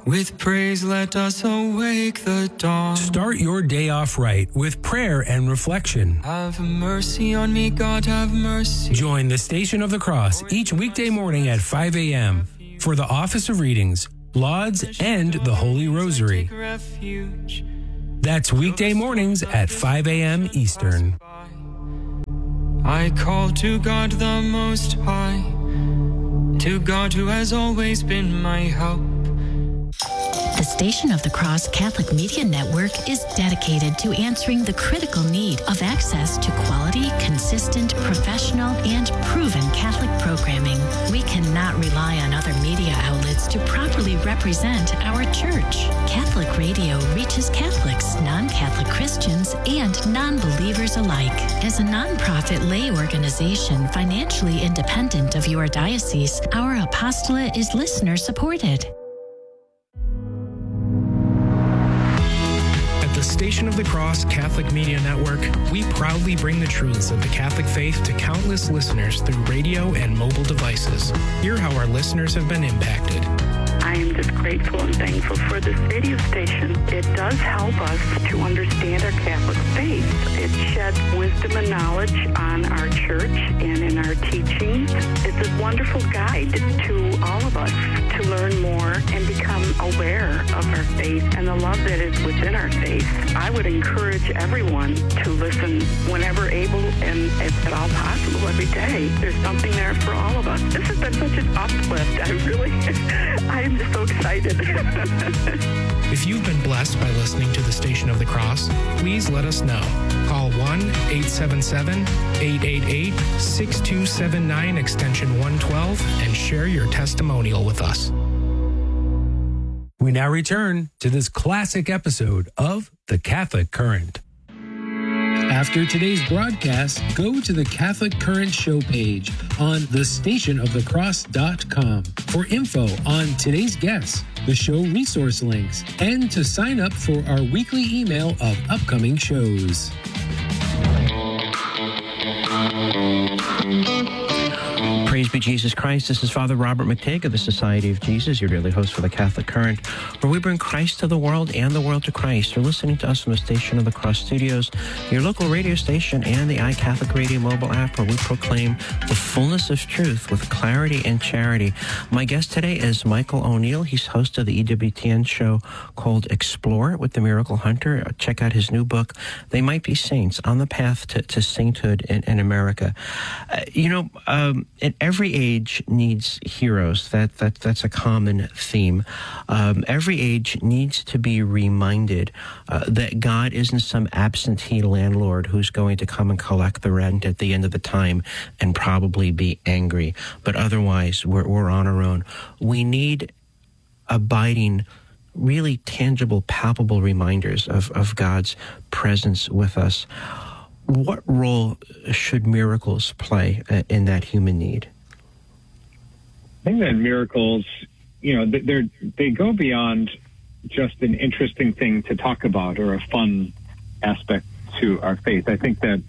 With praise let us awake the dawn. Start your day off right with prayer and reflection. Have mercy on me, God, have mercy. Join the Station of the Cross each weekday morning at 5 a.m. for the Office of Readings, Lauds, and the Holy Rosary. That's weekday mornings at 5 a.m. Eastern. I call to God the Most High, to God who has always been my help. The Station of the Cross Catholic Media Network is dedicated to answering the critical need of access to quality, consistent, professional, and proven Catholic programming. We cannot rely on other media outlets to properly represent our Church. Catholic radio reaches Catholics, non-Catholic Christians, and non-believers alike. As a nonprofit lay organization financially independent of your diocese, our apostolate is listener-supported. Station of the Cross Catholic Media Network, we proudly bring the truths of the Catholic faith to countless listeners through radio and mobile devices. Hear how our listeners have been impacted. I am just grateful and thankful for this radio station. It does help us to understand our Catholic faith. It sheds wisdom and knowledge on our church and in our teachings. It's a wonderful guide to all of us to learn more and become aware of our faith and the love that is within our faith. I would encourage everyone to listen whenever able and if at all possible every day. There's something there for all of us. This has been such an uplift. I am just so excited. If you've been blessed by listening to the Station of the Cross, please let us know. Call 1-877-888-6279 extension 112 and share your testimonial with us. We now return to this classic episode of The Catholic Current. After today's broadcast, go to the Catholic Current show page on thestationofthecross.com for info on today's guests, the show resource links, and to sign up for our weekly email of upcoming shows. Praise be Jesus Christ. This is Father Robert McTague of the Society of Jesus, your daily host for the Catholic Current, where we bring Christ to the world and the world to Christ. You're listening to us from the Station of the Cross Studios, your local radio station, and the iCatholic Radio mobile app, where we proclaim the fullness of truth with clarity and charity. My guest today is Michael O'Neill. He's host of the EWTN show called Explore with the Miracle Hunter. Check out his new book, They Might Be Saints, On the Path to Sainthood in America. Every age needs heroes. That's a common theme. Every age needs to be reminded that God isn't some absentee landlord who's going to come and collect the rent at the end of the time and probably be angry. But otherwise, we're on our own. We need abiding, really tangible, palpable reminders of God's presence with us. What role should miracles play in that human need? I think that miracles, they go beyond just an interesting thing to talk about or a fun aspect to our faith. I think that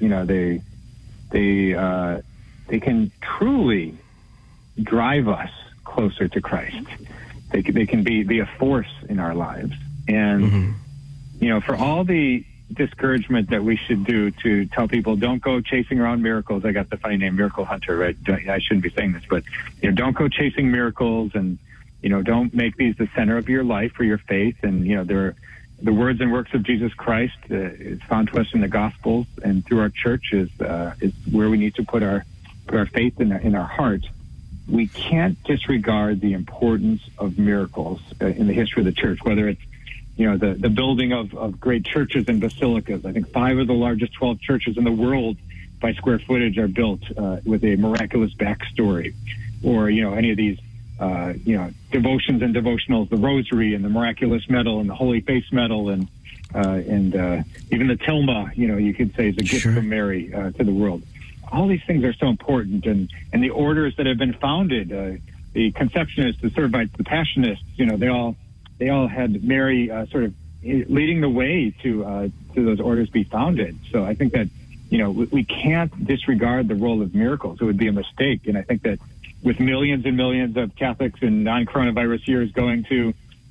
they can truly drive us closer to Christ. They can be a force in our lives, and for all the discouragement that we should do to tell people don't go chasing around miracles. I got the funny name Miracle Hunter, right? I shouldn't be saying this, but don't go chasing miracles, and don't make these the center of your life or your faith. And the words and works of Jesus Christ is found to us in the Gospels and through our church is where we need to put our faith in our heart. We can't disregard the importance of miracles in the history of the church, whether it's the building of great churches and basilicas. I think 5 of the largest 12 churches in the world by square footage are built with a miraculous backstory. Or, any of these, devotions and devotionals, the Rosary and the Miraculous Medal and the Holy Face Medal and even the Tilma, you could say is a gift from Mary to the world. All these things are so important. And the orders that have been founded, the Conceptionists, the Servites, the Passionists, they all had Mary sort of leading the way to those orders be founded. So I think that, we can't disregard the role of miracles. It would be a mistake. And I think that with millions and millions of Catholics in non-coronavirus years going to,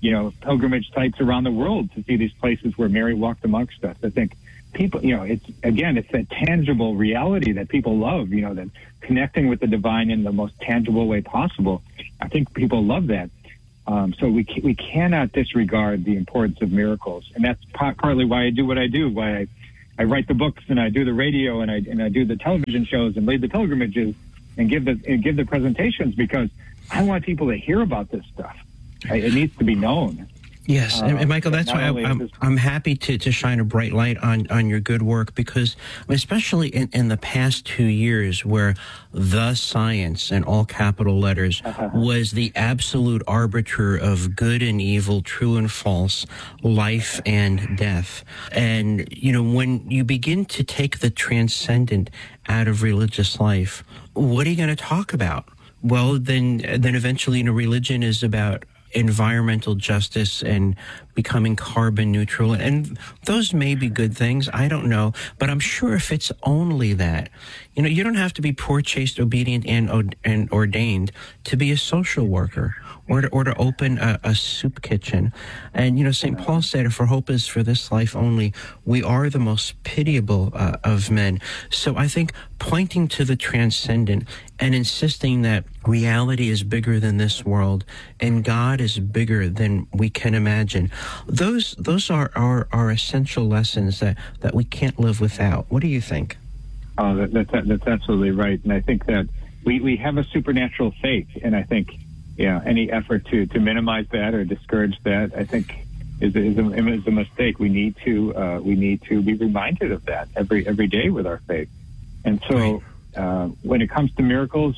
pilgrimage sites around the world to see these places where Mary walked amongst us. I think people, it's that tangible reality that people love, that connecting with the divine in the most tangible way possible. I think people love that. So we cannot disregard the importance of miracles. And that's partly why I do what I do, why I write the books and I do the radio and I do the television shows and lead the pilgrimages and give the presentations, because I want people to hear about this stuff. It needs to be known. Yes, and Michael, that's why I'm happy to shine a bright light on your good work, because especially in the past 2 years, where the science, in all capital letters, was the absolute arbiter of good and evil, true and false, life and death. And, when you begin to take the transcendent out of religious life, what are you going to talk about? Well, then eventually, religion is about environmental justice and becoming carbon neutral. And those may be good things. I don't know. But I'm sure if it's only that, you don't have to be poor, chaste, obedient, and ordained to be a social worker or to open a soup kitchen. And, St. Paul said, if our hope is for this life only, we are the most pitiable of men. So I think pointing to the transcendent and insisting that reality is bigger than this world and God is bigger than we can imagine, those are essential lessons that we can't live without. What do you think? Oh, that's absolutely right. And I think that we have a supernatural faith, and I think any effort to minimize that or discourage that, I think, is a mistake. We need to be reminded of that every day with our faith. And so, when it comes to miracles,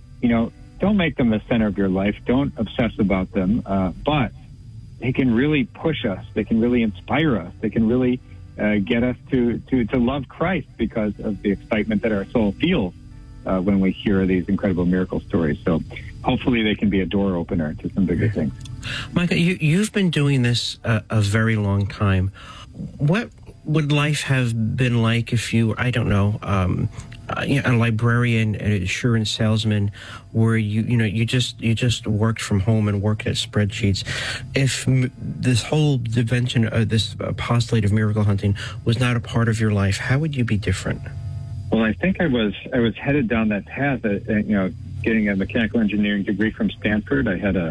don't make them the center of your life. Don't obsess about them. But they can really push us. They can really inspire us. They can really get us to love Christ because of the excitement that our soul feels when we hear these incredible miracle stories. So hopefully they can be a door opener to some bigger things. Micah, you've been doing this a very long time. What would life have been like if you, I don't know, a librarian, an insurance salesman, where you just worked from home and worked at spreadsheets? If this whole dimension of this postulate of miracle hunting was not a part of your life, how would you be different? Well, I think I was headed down that path. Getting a mechanical engineering degree from Stanford, I had a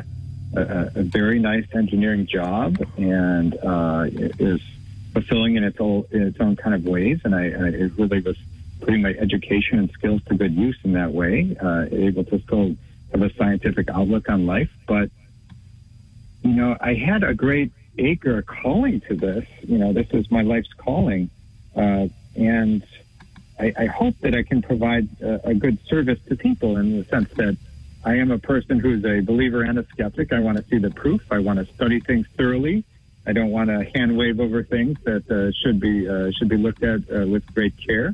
very nice engineering job, and it was fulfilling in its own kind of ways, and I really was putting my education and skills to good use in that way, able to still have a scientific outlook on life. But, I had a great ache or a calling to this. This is my life's calling. And I hope that I can provide a good service to people, in the sense that I am a person who's a believer and a skeptic. I want to see the proof. I want to study things thoroughly. I don't want to hand wave over things that should be looked at with great care.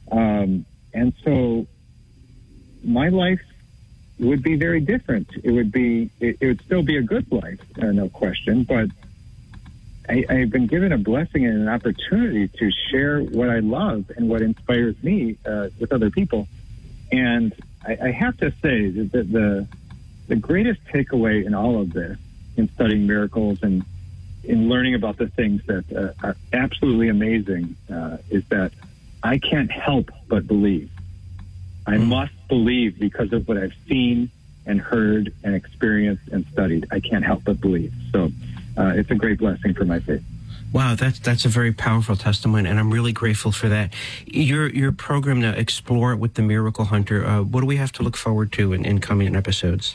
And so my life would be very different. It would still be a good life, no question, but I've been given a blessing and an opportunity to share what I love and what inspires me with other people. And I have to say that the greatest takeaway in all of this, in studying miracles and in learning about the things that are absolutely amazing, is that I can't help but believe. I must believe because of what I've seen and heard and experienced and studied. I can't help but believe. So it's a great blessing for my faith. Wow, that's a very powerful testimony, and I'm really grateful for that. Your program to Explore It with the Miracle Hunter, what do we have to look forward to in coming episodes?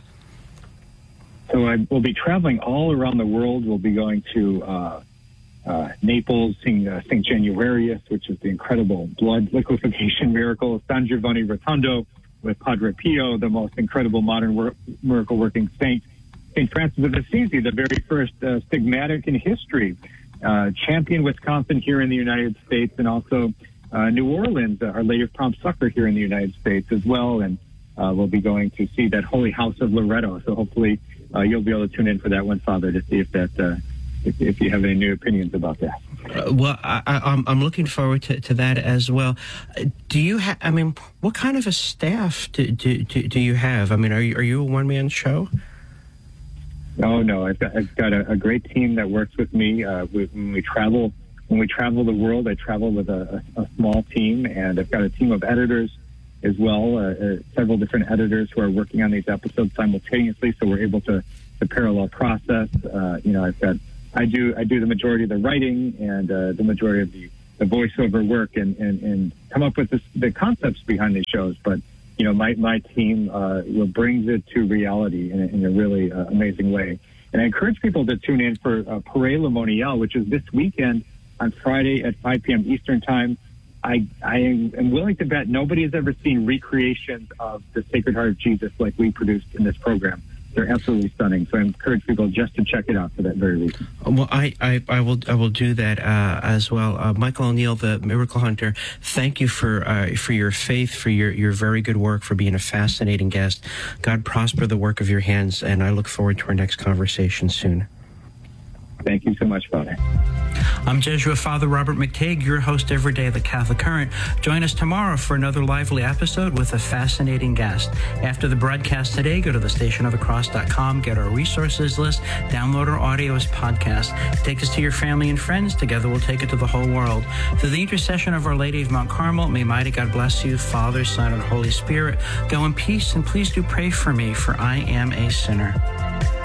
So I will be traveling all around the world. We'll be going to Naples, seeing St. Januarius, which is the incredible blood liquefaction miracle, San Giovanni Rotondo with Padre Pio, the most incredible modern miracle-working saint, St. Francis of Assisi, the very first stigmatic in history, Champion, Wisconsin here in the United States, and also New Orleans, Our Lady of Prompt Succor here in the United States as well. And we'll be going to see that Holy House of Loretto. So hopefully you'll be able to tune in for that one, Father, to see if that if you have any new opinions about that. Well, I'm looking forward to that as well. Do you have? I mean, what kind of a staff do you have? I mean, are you a one-man show? Oh no, I've got a great team that works with me. When we travel the world, I travel with a small team, and I've got a team of editors as well. Several different editors who are working on these episodes simultaneously, so we're able to parallel process. I do the majority of the writing and the majority of the voiceover work, and come up with the concepts behind these shows. But my team brings it to reality in a really amazing way. And I encourage people to tune in for Pare Le Monial, which is this weekend on Friday at 5 p.m. Eastern Time. I am willing to bet nobody has ever seen recreations of the Sacred Heart of Jesus like we produced in this program. They're absolutely stunning. So I encourage people just to check it out for that very reason. Well, I will do that as well. Michael O'Neill, the Miracle Hunter, thank you for your faith, for your very good work, for being a fascinating guest. God prosper the work of your hands, and I look forward to our next conversation soon. Thank you so much, Father. I'm Jesuit Father Robert McTague, your host every day of the Catholic Current. Join us tomorrow for another lively episode with a fascinating guest. After the broadcast today, go to thestationofthecross.com, get our resources list, download our audio as podcast. Take us to your family and friends. Together we'll take it to the whole world. Through the intercession of Our Lady of Mount Carmel, may mighty God bless you, Father, Son, and Holy Spirit. Go in peace, and please do pray for me, for I am a sinner.